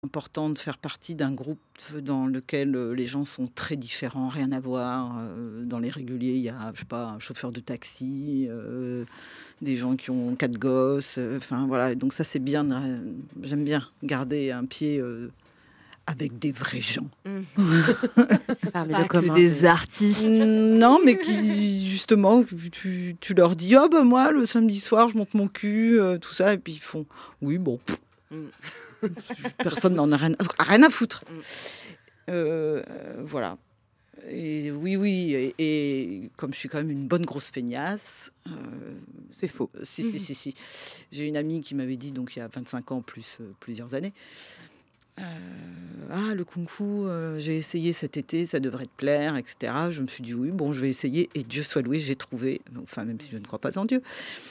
Important de faire partie d'un groupe dans lequel, les gens sont très différents, rien à voir. Dans les réguliers, il y a, je sais pas, un chauffeur de taxi, des gens qui ont 4 gosses, enfin voilà. Donc ça, c'est bien j'aime bien garder un pied, avec des vrais gens. Parmi Pas le que commun des artistes. Non, mais qui justement, tu leur dis: «Oh bah moi le samedi soir, je monte mon cul», tout ça et puis ils font: «Oui bon, Mmh. personne n'en a rien à foutre». Mmh. Voilà. Et oui et comme je suis quand même une bonne grosse feignasse, C'est faux. si. J'ai une amie qui m'avait dit, donc il y a 25 ans plus, plusieurs années, heu: «Ah le kung-fu, j'ai essayé cet été, ça devrait te plaire» et cetera. Je me suis dit: «Oui, bon, je vais essayer» et Dieu soit loué, j'ai trouvé, enfin même si je ne crois pas en Dieu,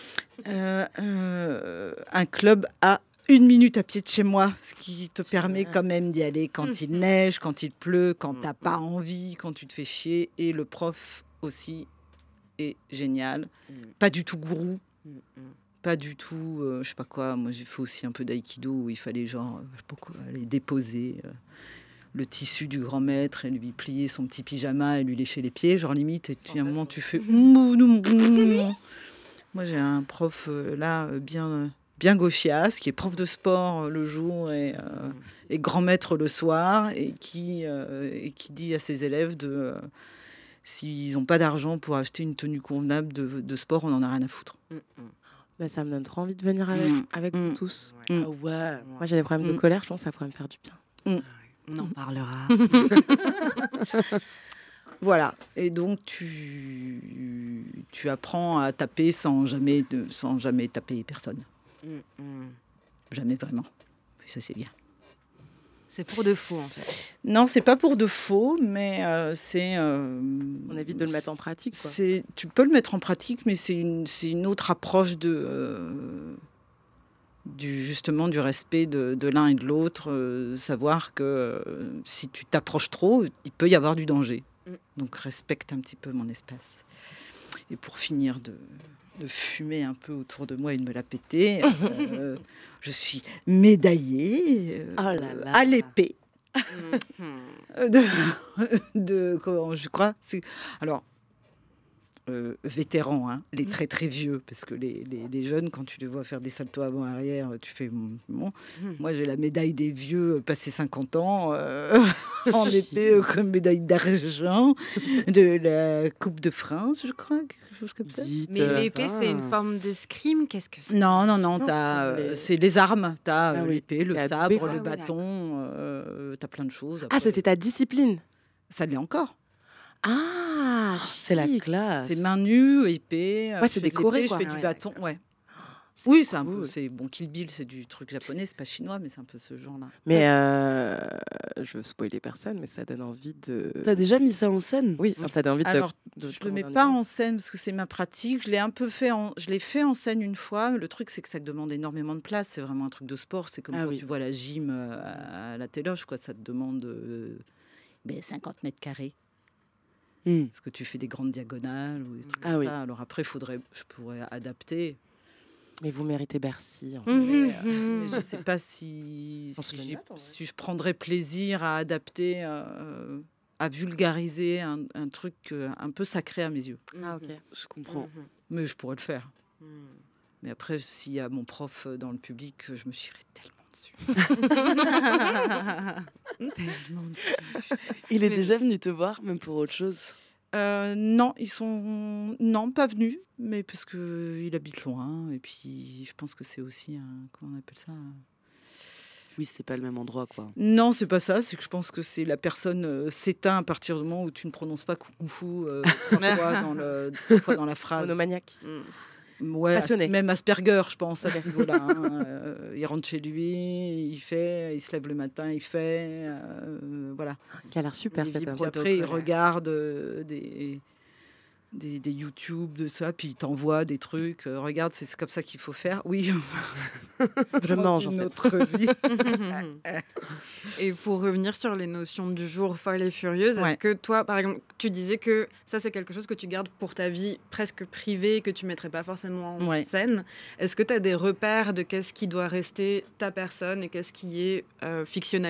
un club à 1 minute à pied de chez moi, ce qui te permet quand même d'y aller quand il neige, quand il pleut, quand tu as pas envie, quand tu te fais chier et le prof aussi est génial. Pas du tout gourou, pas du tout, je sais pas quoi. Moi, j'ai fait aussi un peu d'aïkido où il fallait genre, je sais pas quoi, aller déposer, le tissu du grand maître et lui plier son petit pyjama et lui lécher les pieds, genre limite et puis à un moment tu fais Moi, j'ai un prof, là, bien gauchias, qui est prof de sport, le jour et grand maître le soir et qui dit à ses élèves s'ils ont pas d'argent pour acheter une tenue convenable de sport, on en a rien à foutre. Bah, ça me donne trop envie de venir avec vous tous. Mmh. Ah ouais. Moi, j'ai des problèmes de colère, je pense que ça pourrait me faire du bien. On en parlera. Voilà et donc tu apprends à taper sans jamais taper personne. Jamais vraiment. Et ça, c'est bien. C'est pour de faux, en fait. Non, c'est pas pour de faux, mais c'est. On évite de le mettre en pratique, quoi. Tu peux le mettre en pratique, mais c'est une autre approche justement du respect de l'un et de l'autre. Savoir que si tu t'approches trop, il peut y avoir du danger. Donc respecte un petit peu mon espace. Et pour finir de fumer un peu autour de moi et de me la péter, je suis médaillée Oh là là. à l'épée. Comment je crois alors vétérans, hein, les très très vieux, parce que les jeunes, quand tu les vois faire des saltos avant-arrière, tu fais bon. Moi, j'ai la médaille des vieux passé 50 ans en épée, comme médaille d'argent de la Coupe de France, je crois, quelque chose comme ça. Mais l'épée, c'est une forme d'escrime. Qu'est-ce que c'est? Non, c'est c'est les armes. Tu as oui. l'épée, le La sabre, doublée. le Ah oui, bâton, tu as plein de choses. Ah, c'était ta discipline. Ça l'est encore. Ah, c'est la chic. classe. C'est main nue, épée. Ouais, Je c'est fais de décoré, l'épée, quoi. je fais Ah du ouais, bâton. d'accord. Ouais. Oui, c'est un peu. Cool. C'est bon. Kill Bill, c'est du truc japonais, c'est pas chinois, mais c'est un peu ce genre-là. Mais je veux spoiler personne, mais ça donne envie de. T'as déjà mis ça en scène? Oui, ça donne envie Alors, de je le mets commander pas un en scène parce que c'est ma pratique. Je l'ai fait en scène une fois. Le truc, c'est que ça demande énormément de place. C'est vraiment un truc de sport. C'est comme Ah quand oui. tu vois la gym à la téloge, quoi. Ça te demande 50 mètres carrés. Parce que tu fais des grandes diagonales ou des trucs Ah comme oui. ça. Alors après, je pourrais adapter. Mais vous méritez Bercy. Mais je sais pas si On se le note, en vrai. si je prendrais plaisir à adapter, à vulgariser un truc, un peu sacré à mes yeux. Ah ok. Je comprends. Mais je pourrais le faire. Mais après, s'il y a mon prof dans le public, je me chierais tellement dessus. Tellement dessus. Il est déjà venu te voir, même pour autre chose. Non, non, pas venus, mais parce qu'il habite loin. Et puis, je pense que c'est aussi comment on appelle ça? Oui, c'est pas le même endroit, quoi. Non, c'est pas ça. C'est que je pense que c'est la personne s'éteint à partir du moment où tu ne prononces pas kung-fu 3 fois dans la phrase. Monomaniaque. Ouais, Passionné. même Asperger, je pense, à ce niveau-là. Hein. Il rentre chez lui, il se lève le matin, il fait. Voilà. Qui a l'air super Une cet vie homme. Puis après, il protocolaire. regarde des YouTube, de ça, puis ils t'envoient des trucs. Regarde, c'est comme ça qu'il faut faire. Oui, Je dans mange, en une fait. autre vie. Et pour revenir sur les notions du jour folle et furieuse, Ouais. est-ce que toi, par exemple, tu disais que ça, c'est quelque chose que tu gardes pour ta vie presque privée, que tu mettrais pas forcément en Ouais. scène. Est-ce que tu as des repères de qu'est-ce qui doit rester ta personne et qu'est-ce qui est fictionnalisé